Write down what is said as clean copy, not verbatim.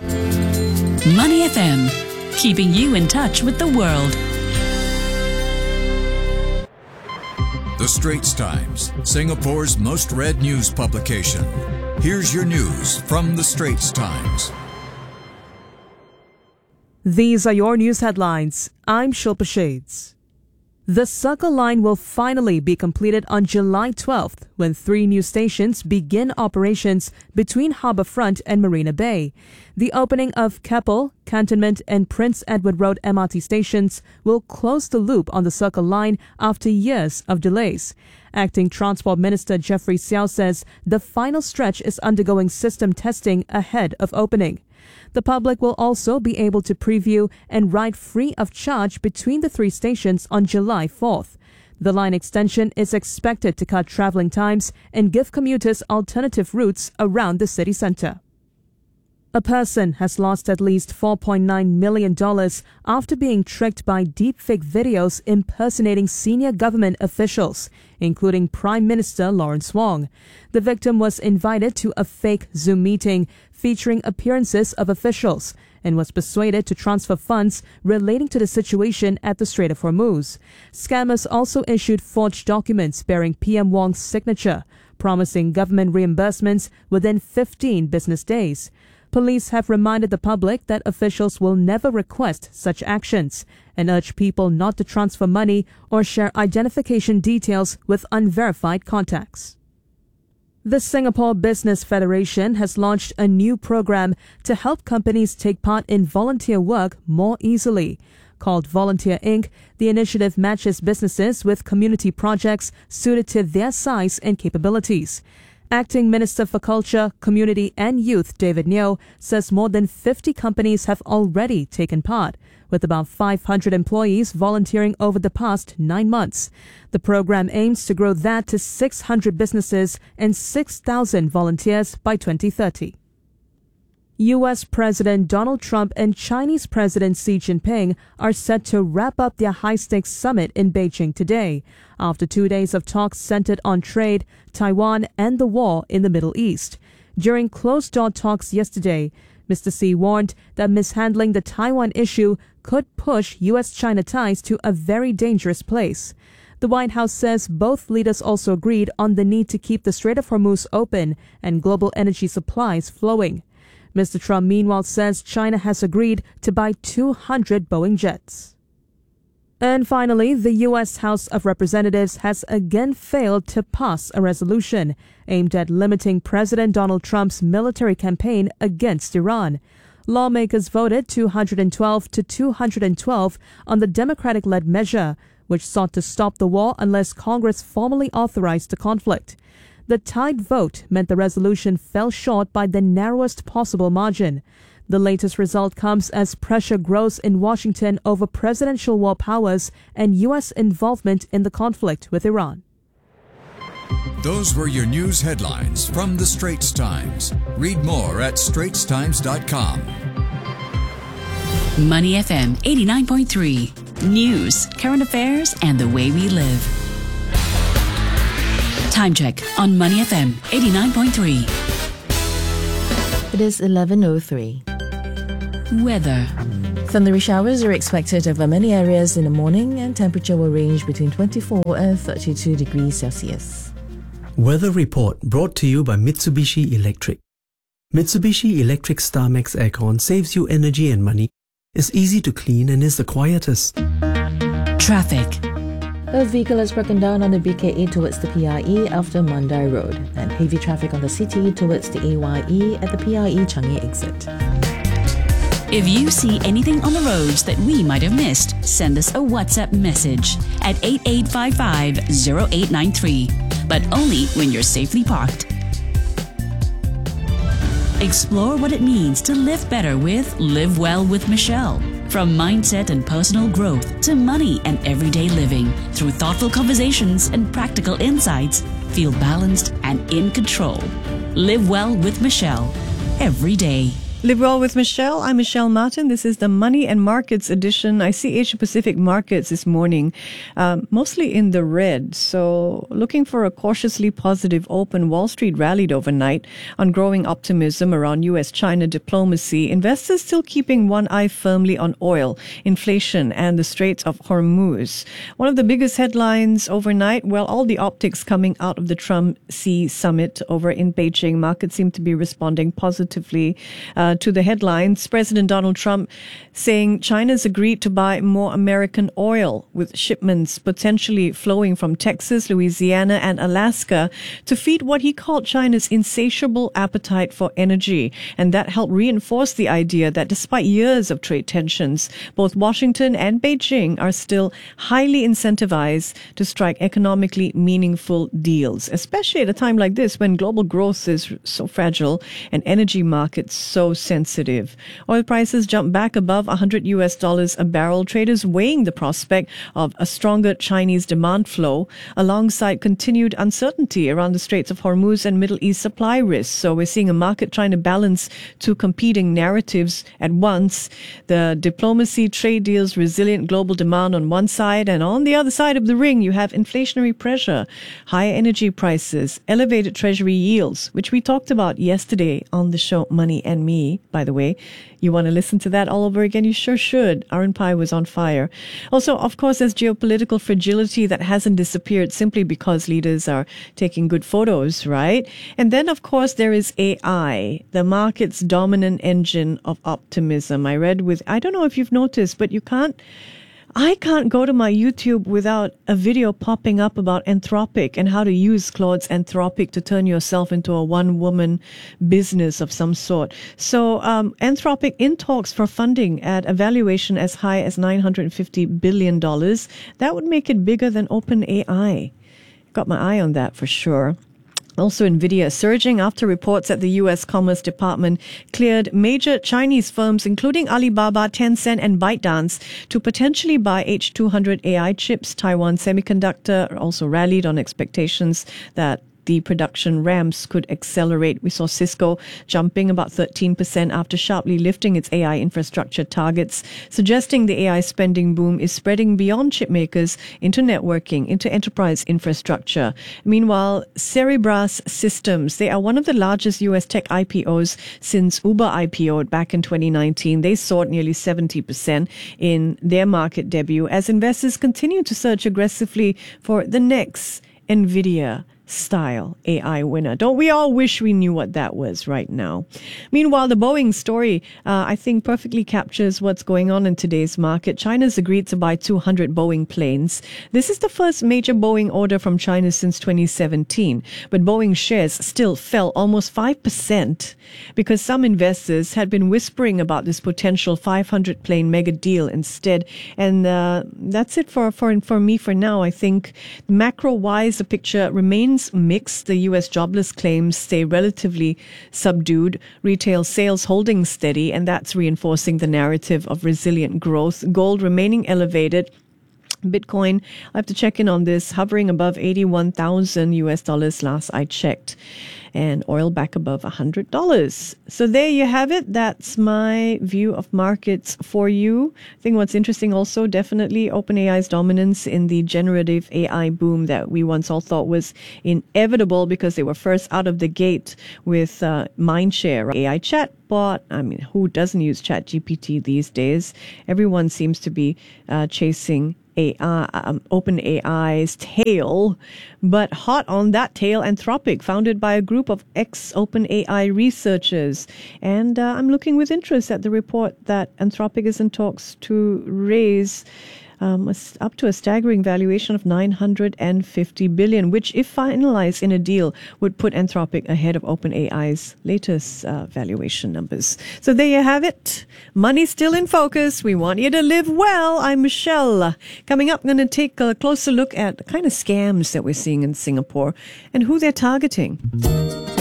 Money FM, keeping you in touch with the world. The Straits Times, Singapore's most read news publication. Here's your news from The Straits Times. These are your news headlines. I'm Shilpa Shades. The Circle Line will finally be completed on July 12th when 3 new stations begin operations between Harbourfront and Marina Bay. The opening of Keppel, Cantonment and Prince Edward Road MRT stations will close the loop on the Circle Line after years of delays. Acting Transport Minister Jeffrey Xiao says the final stretch is undergoing system testing ahead of opening. The public will also be able to preview and ride free of charge between the 3 stations on July 4th. The line extension is expected to cut travelling times and give commuters alternative routes around the city centre. A person has lost at least $4.9 million after being tricked by deepfake videos impersonating senior government officials, including Prime Minister Lawrence Wong. The victim was invited to a fake Zoom meeting featuring appearances of officials and was persuaded to transfer funds relating to the situation at the Strait of Hormuz. Scammers also issued forged documents bearing PM Wong's signature, promising government reimbursements within 15 business days. Police have reminded the public that officials will never request such actions and urge people not to transfer money or share identification details with unverified contacts. The Singapore Business Federation has launched a new program to help companies take part in volunteer work more easily. Called Volunteer Inc., the initiative matches businesses with community projects suited to their size and capabilities. Acting Minister for Culture, Community and Youth David Neo says more than 50 companies have already taken part, with about 500 employees volunteering over the past 9 months. The program aims to grow that to 600 businesses and 6,000 volunteers by 2030. U.S. President Donald Trump and Chinese President Xi Jinping are set to wrap up their high-stakes summit in Beijing today, after 2 days of talks centered on trade, Taiwan, and the war in the Middle East. During closed-door talks yesterday, Mr. Xi warned that mishandling the Taiwan issue could push U.S.-China ties to a very dangerous place. The White House says both leaders also agreed on the need to keep the Strait of Hormuz open and global energy supplies flowing. Mr. Trump meanwhile says China has agreed to buy 200 Boeing jets. And finally, the U.S. House of Representatives has again failed to pass a resolution aimed at limiting President Donald Trump's military campaign against Iran. Lawmakers voted 212 to 212 on the Democratic-led measure, which sought to stop the war unless Congress formally authorized the conflict. The tied vote meant the resolution fell short by the narrowest possible margin. The latest result comes as pressure grows in Washington over presidential war powers and U.S. involvement in the conflict with Iran. Those were your news headlines from The Straits Times. Read more at straitstimes.com. Money FM 89.3. News, current affairs, and the way we live. Time check on Money FM 89.3. It is 11:03. Weather. Thundery showers are expected over many areas in the morning, and temperature will range between 24 and 32 degrees Celsius. Weather report brought to you by Mitsubishi Electric. Mitsubishi Electric StarMax Aircon saves you energy and money, is easy to clean and is the quietest. Traffic. A vehicle has broken down on the BKE towards the PIE after Mandai Road, and heavy traffic on the CTE towards the AYE at the PIE Changi exit. If you see anything on the roads that we might have missed, send us a WhatsApp message at 8855-0893, but only when you're safely parked. Explore what it means to live better with Live Well with Michelle. From mindset and personal growth to money and everyday living, through thoughtful conversations and practical insights, feel balanced and in control. Live Well with Michelle, every day. Live Well with Michelle. I'm Michelle Martin. This is the Money and Markets edition. I see Asia Pacific markets this morning, mostly in the red. So looking for a cautiously positive open. Wall Street rallied overnight on growing optimism around US-China diplomacy. Investors still keeping one eye firmly on oil, inflation, and the Straits of Hormuz. One of the biggest headlines overnight, well, all the optics coming out of the Trump-Xi summit over in Beijing. Markets seem to be responding positively to the headlines. President Donald Trump saying China's agreed to buy more American oil, with shipments potentially flowing from Texas, Louisiana, and Alaska to feed what he called China's insatiable appetite for energy. And that helped reinforce the idea that despite years of trade tensions, both Washington and Beijing are still highly incentivized to strike economically meaningful deals, especially at a time like this when global growth is so fragile and energy markets so sensitive. Oil prices jumped back above $100 a barrel. Traders weighing the prospect of a stronger Chinese demand flow alongside continued uncertainty around the Straits of Hormuz and Middle East supply risks. So we're seeing a market trying to balance two competing narratives at once. The diplomacy, trade deals, resilient global demand on one side, and on the other side of the ring you have inflationary pressure, higher energy prices, elevated treasury yields, which we talked about yesterday on the show Money and Me. By the way, you want to listen to that all over again? You sure should. Aaron Pai was on fire. Also, of course, there's geopolitical fragility that hasn't disappeared simply because leaders are taking good photos, right? And then, of course, there is AI, the market's dominant engine of optimism. I don't know if you've noticed, but I can't go to my YouTube without a video popping up about Anthropic and how to use Claude's Anthropic to turn yourself into a one-woman business of some sort. So Anthropic in talks for funding at a valuation as high as $950 billion. That would make it bigger than OpenAI. Got my eye on that for sure. Also, NVIDIA surging after reports that the U.S. Commerce Department cleared major Chinese firms, including Alibaba, Tencent, and ByteDance, to potentially buy H200 AI chips. Taiwan Semiconductor also rallied on expectations that the production ramps could accelerate. We saw Cisco jumping about 13% after sharply lifting its AI infrastructure targets, suggesting the AI spending boom is spreading beyond chip makers into networking, into enterprise infrastructure. Meanwhile, Cerebras Systems, they are one of the largest U.S. tech IPOs since Uber IPO'd back in 2019. They soared nearly 70% in their market debut as investors continue to search aggressively for the next NVIDIA style AI winner. Don't we all wish we knew what that was right now? Meanwhile, the Boeing story, I think, perfectly captures what's going on in today's market. China's agreed to buy 200 Boeing planes. This is the first major Boeing order from China since 2017, but Boeing shares still fell almost 5% because some investors had been whispering about this potential 500 plane mega deal instead. And that's it for me for now. I think macro-wise, the picture remains mixed. The U.S. jobless claims stay relatively subdued, retail sales holding steady, and that's reinforcing the narrative of resilient growth. Gold remaining elevated. Bitcoin, I have to check in on this, hovering above 81,000 US dollars last I checked, and oil back above $100. So there you have it. That's my view of markets for you. I think what's interesting also, definitely OpenAI's dominance in the generative AI boom that we once all thought was inevitable because they were first out of the gate with mindshare. AI chatbot, I mean, who doesn't use ChatGPT these days? Everyone seems to be chasing OpenAI's tail, but hot on that tail, Anthropic, founded by a group of ex-OpenAI researchers. And I'm looking with interest at the report that Anthropic is in talks to raise up to a staggering valuation of $950 billion, which, if finalized in a deal, would put Anthropic ahead of OpenAI's latest valuation numbers. So there you have it. Money still in focus. We want you to live well. I'm Michelle. Coming up, I'm going to take a closer look at the kind of scams that we're seeing in Singapore and who they're targeting.